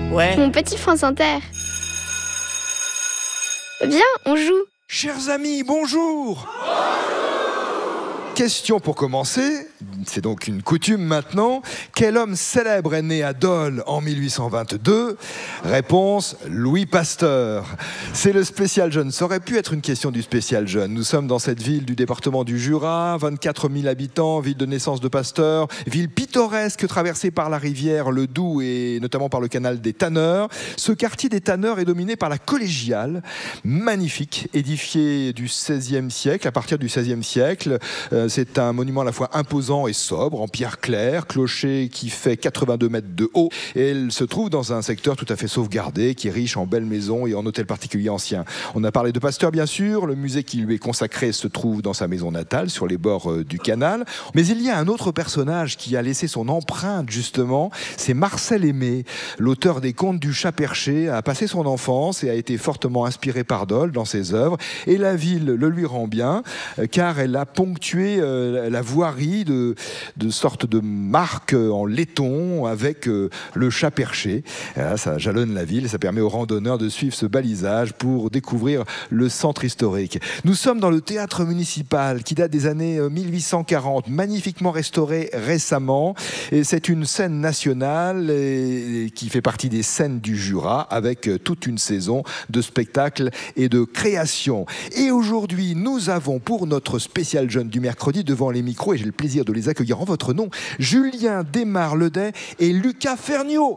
Ouais. Mon petit France Inter. Viens, on joue. Chers amis, bonjour. Question pour commencer, c'est donc une coutume maintenant. Quel homme célèbre est né à Dole en 1822 ? Réponse, Louis Pasteur. C'est le spécial jeune. Ça aurait pu être une question du spécial jeune. Nous sommes dans cette ville du département du Jura, 24 000 habitants, ville de naissance de Pasteur, ville pittoresque traversée par la rivière le Doubs et notamment par le canal des Tanneurs. Ce quartier des Tanneurs est dominé par la collégiale, magnifique, édifiée du XVIe siècle, à partir du XVIe siècle. C'est un monument à la fois imposant et sobre, en pierre claire, clocher qui fait 82 mètres de haut. Et elle se trouve dans un secteur tout à fait sauvegardé, qui est riche en belles maisons et en hôtels particuliers anciens. On a parlé de Pasteur, bien sûr. Le musée qui lui est consacré se trouve dans sa maison natale, sur les bords du canal. Mais il y a un autre personnage qui a laissé son empreinte, justement. C'est Marcel Aimé, l'auteur des Contes du Chat Perché, a passé son enfance et a été fortement inspiré par Dole dans ses œuvres. Et la ville le lui rend bien, car elle a ponctué la voirie de sortes de marques en laiton avec le chat perché. Là, ça jalonne la ville et ça permet aux randonneurs de suivre ce balisage pour découvrir le centre historique. Nous sommes dans le théâtre municipal qui date des années 1840, magnifiquement restauré récemment. Et c'est une scène nationale qui fait partie des scènes du Jura avec toute une saison de spectacles et de créations. Et aujourd'hui, nous avons pour notre spécial jeune du mercredi devant les micros, et j'ai le plaisir de les accueillir en votre nom, Julien Desmar-Ledet et Lucas Ferniaud.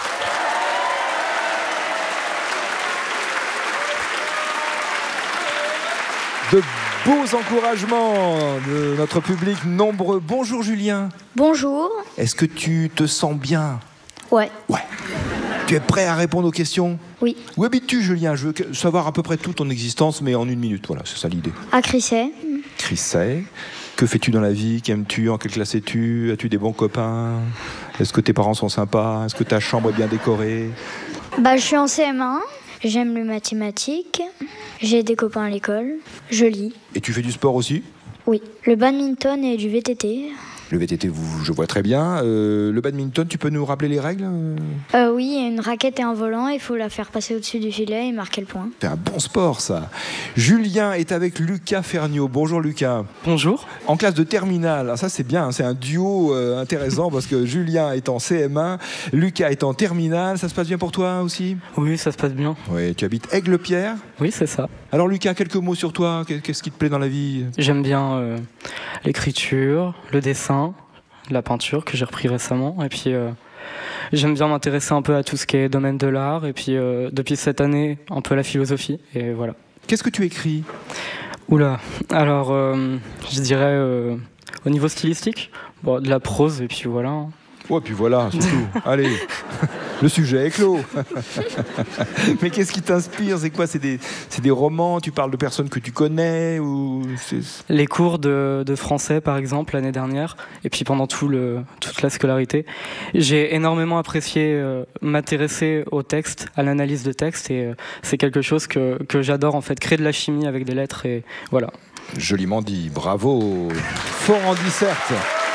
De beaux encouragements de notre public nombreux. Bonjour Julien. Bonjour. Est-ce que tu te sens bien ? Ouais. Ouais. Tu es prêt à répondre aux questions ? Oui. Où habites-tu Julien ? Je veux savoir à peu près toute ton existence, mais en une minute. Voilà, c'est ça l'idée. À Crissay. Crissay. Que fais-tu dans la vie ? Qu'aimes-tu ? En quelle classe es-tu ? As-tu des bons copains ? Est-ce que tes parents sont sympas ? Est-ce que ta chambre est bien décorée ? Je suis en CM1, j'aime les mathématiques, j'ai des copains à l'école, je lis. Et tu fais du sport aussi ? Oui, le badminton et du VTT. Le VTT, je vois très bien. Le badminton, tu peux nous rappeler les règles ? Oui, il y a une raquette et un volant, il faut la faire passer au-dessus du filet et marquer le point. C'est un bon sport, ça. Julien est avec Lucas Ferniaud. Bonjour Lucas. Bonjour. En classe de terminale, alors ça c'est bien, c'est un duo intéressant parce que Julien est en CM1, Lucas est en terminale. Ça se passe bien pour toi aussi ? Oui, ça se passe bien. Oui, tu habites Aigues-Pierre ? Oui, c'est ça. Alors Lucas, quelques mots sur toi. Qu'est-ce qui te plaît dans la vie ? J'aime bien l'écriture, le dessin, la peinture que j'ai repris récemment. Et puis j'aime bien m'intéresser un peu à tout ce qui est domaine de l'art. Et puis depuis cette année, un peu à la philosophie. Et voilà. Qu'est-ce que tu écris ? Oula, alors je dirais au niveau stylistique, de la prose et puis voilà. Ouais, puis voilà, surtout. Allez, le sujet est clos. Mais qu'est-ce qui t'inspire ? C'est quoi ? C'est des romans ? Tu parles de personnes que tu connais ou Les cours de français, par exemple, l'année dernière, et puis pendant toute la scolarité, j'ai énormément apprécié m'intéresser au texte, à l'analyse de texte, et c'est quelque chose que j'adore, en fait, créer de la chimie avec des lettres, et voilà. Joliment dit, bravo. Fort en disserte.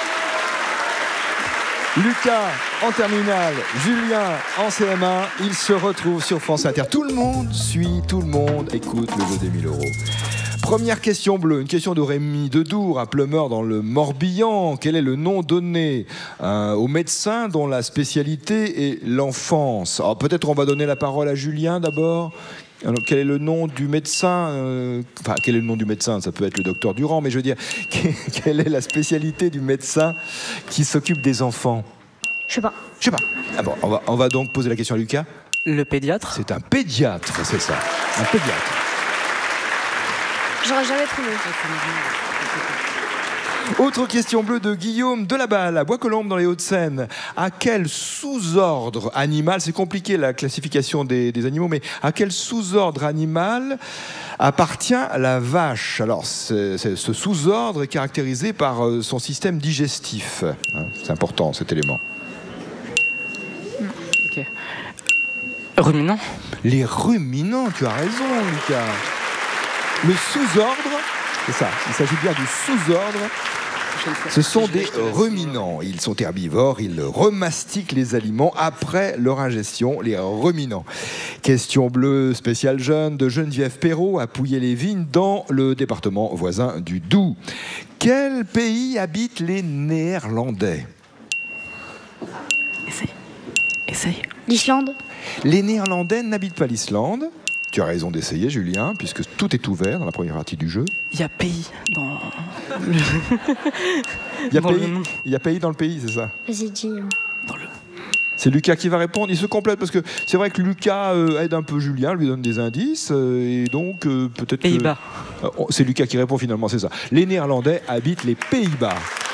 Lucas en terminale, Julien en CM1, ils se retrouvent sur France Inter. Tout le monde suit, tout le monde écoute le jeu des 1000 euros. Première question bleue, une question de Rémi Dedour, à Pleumeur dans le Morbihan. Quel est le nom donné au médecin dont la spécialité est l'enfance ? Alors peut-être on va donner la parole à Julien d'abord. Alors, quel est le nom du médecin quel est le nom du médecin ? Ça peut être le docteur Durand, mais je veux dire, quelle est la spécialité du médecin qui s'occupe des enfants ? Je sais pas. Je sais pas. Ah bon, on va donc poser la question à Lucas. Le pédiatre ? C'est un pédiatre, c'est ça. Un pédiatre. J'aurais jamais trouvé. Autre question bleue de Guillaume Delaballe, à Bois-Colombes dans les Hauts-de-Seine. À quel sous-ordre animal, c'est compliqué la classification des animaux, mais à quel sous-ordre animal appartient la vache ? Alors, ce sous-ordre est caractérisé par son système digestif. C'est important, cet élément. Ok. Ruminants ? Les ruminants, tu as raison, Lucas. Le sous-ordre, c'est ça, il s'agit bien du sous-ordre prochaine fois. Ce sont Je vais des te laisser. ruminants. Ils sont herbivores, ils remastiquent les aliments après leur ingestion, les ruminants. Question bleue spéciale jeune de Geneviève Perrault à Pouilly-les-Vignes dans le département voisin du Doubs. Quel pays habitent les Néerlandais? Essaye. L'Islande. Les Néerlandais n'habitent pas l'Islande. Tu as raison d'essayer, Julien, puisque tout est ouvert dans la première partie du jeu. Il y a pays dans. Il y a Dans le pays, nom. il y a pays dans le pays, c'est ça? Vas-y, dis. C'est Lucas qui va répondre. Il se complète parce que c'est vrai que Lucas aide un peu Julien, lui donne des indices. Et donc, peut-être que... Pays-Bas. C'est Lucas qui répond finalement, c'est ça. Les Néerlandais habitent les Pays-Bas.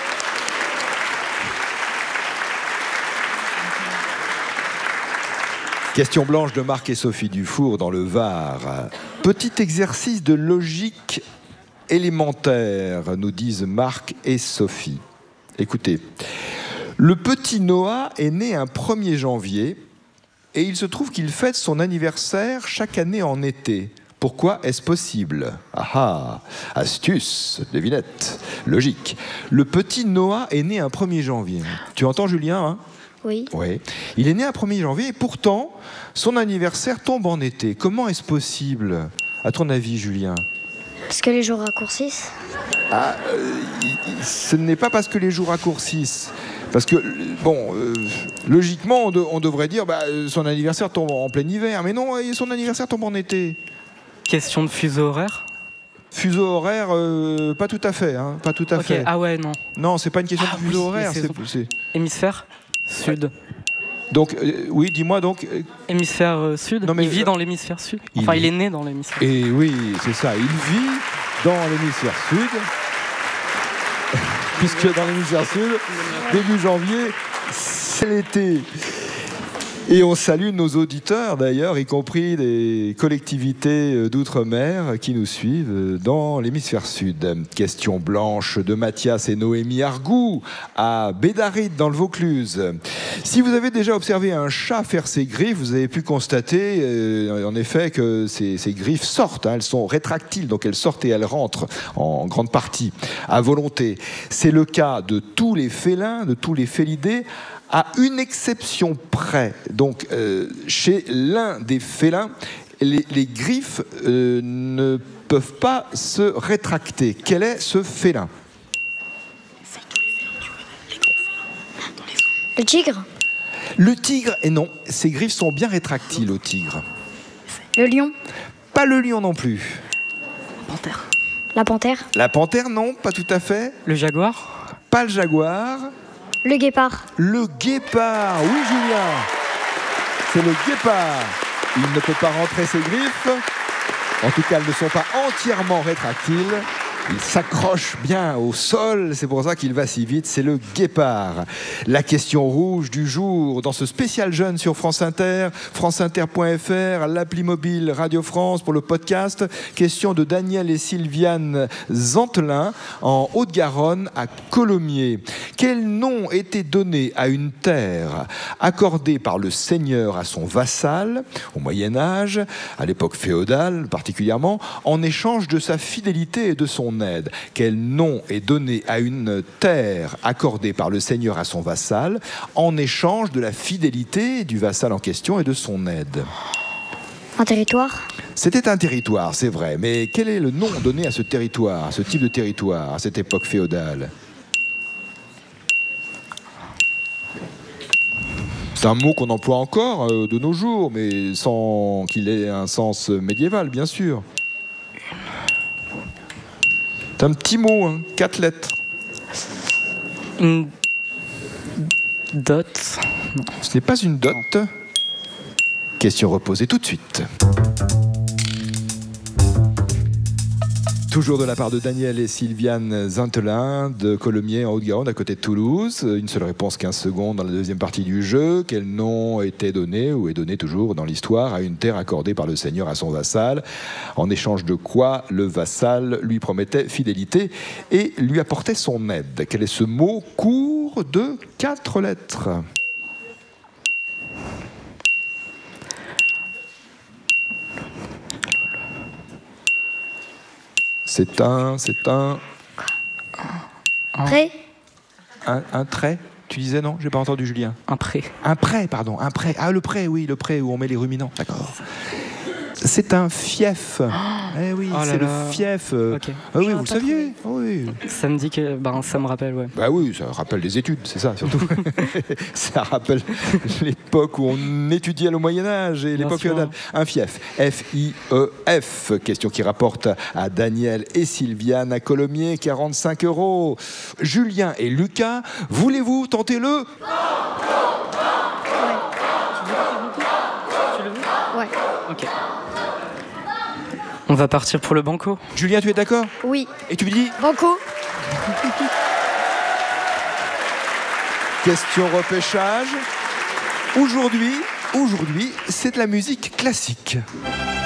Question blanche de Marc et Sophie Dufour dans le Var. Petit exercice de logique élémentaire, nous disent Marc et Sophie. Écoutez. Le petit Noah est né un 1er janvier et il se trouve qu'il fête son anniversaire chaque année en été. Pourquoi est-ce possible? Ah ah, astuce, devinette, logique. Le petit Noah est né un 1er janvier. Tu entends, Julien, hein? Oui. Oui. Il est né un 1er janvier et pourtant, son anniversaire tombe en été. Comment est-ce possible, à ton avis, Julien? Parce que les jours raccourcissent. Ah, ce n'est pas parce que les jours raccourcissent. Parce que, bon, logiquement, on devrait dire son anniversaire tombe en plein hiver. Mais non, son anniversaire tombe en été. Question de fuseau horaire. Fuseau horaire, pas tout à fait. Hein, pas tout à Ok, fait. ah ouais, non. Non, c'est pas une question Ah de fuseau oui, horaire. les saisons. Hémisphère sud. Donc, oui, dis-moi donc. Hémisphère sud. Non, mais, il vit dans l'hémisphère sud. Enfin, il est né dans l'hémisphère sud. Et oui, c'est ça. Il vit dans l'hémisphère sud. Puisque dans l'hémisphère sud, début janvier, c'est l'été. Et on salue nos auditeurs d'ailleurs, y compris des collectivités d'outre-mer qui nous suivent dans l'hémisphère sud. Question blanche de Mathias et Noémie Argout à Bédaride dans le Vaucluse. Si vous avez déjà observé un chat faire ses griffes, vous avez pu constater en effet que ces griffes sortent, hein, elles sont rétractiles, donc elles sortent et elles rentrent en grande partie à volonté. C'est le cas de tous les félins, de tous les félidés, à une exception près. Donc, chez l'un des félins, les griffes ne peuvent pas se rétracter. Quel est ce félin? Le tigre. Le tigre, et non, ses griffes sont bien rétractiles au tigre. Le lion. Pas le lion non plus. Panthère. La panthère. La panthère, non, pas tout à fait. Le jaguar. Pas le jaguar. Le guépard. Le guépard, oui Julien, c'est le guépard. Il ne peut pas rentrer ses griffes, en tout cas elles ne sont pas entièrement rétractiles. Il s'accroche bien au sol, c'est pour ça qu'il va si vite, c'est le guépard. La question rouge du jour, dans ce spécial jeune sur France Inter, franceinter.fr, l'appli mobile Radio France pour le podcast. Question de Daniel et Sylviane Zantelin, en Haute-Garonne, à Colomiers. Quel nom était donné à une terre accordée par le seigneur à son vassal, au Moyen-Âge, à l'époque féodale particulièrement, en échange de sa fidélité et de son aide? Quel nom est donné à une terre accordée par le seigneur à son vassal en échange de la fidélité du vassal en question et de son aide? Un territoire. C'était un territoire, c'est vrai, mais quel est le nom donné à ce territoire, à ce type de territoire, à cette époque féodale? C'est un mot qu'on emploie encore de nos jours, mais sans qu'il ait un sens médiéval, bien sûr. C'est un petit mot, hein, 4 lettres. Une dot. Non. Ce n'est pas une dot. Question reposée tout de suite. Toujours de la part de Daniel et Sylviane Zantelin de Colomiers en Haute-Garonne, à côté de Toulouse. Une seule réponse, 15 secondes dans la deuxième partie du jeu. Quel nom était donné, ou est donné toujours dans l'histoire, à une terre accordée par le seigneur à son vassal, en échange de quoi le vassal lui promettait fidélité et lui apportait son aide? Quel est ce mot court de 4 lettres? C'est un Prêt? Un trait? Tu disais non? J'ai pas entendu, Julien. Un pré. Un pré, pardon. Un pré. Ah, le pré, oui, le pré où on met les ruminants. D'accord. C'est un fief. Eh oui, Oh là c'est le là. fief. Ok. Ah oui, J'aurais vous le pas saviez. Ah oui. Ça me dit que. Ça me rappelle, ouais. Bah oui, ça rappelle des études, c'est ça surtout. Ça rappelle l'époque où on étudiait le Moyen-Âge et Bien l'époque sûr. féodale. Un fief. F-I-E-F. Question qui rapporte à Daniel et Sylviane à Colomiers, 45 €. Julien et Lucas, voulez-vous tenter le Ouais. Ok. On va partir pour le banco. Julien, tu es d'accord? Oui. Et tu me dis Banco. question repêchage. Aujourd'hui, c'est de la musique classique.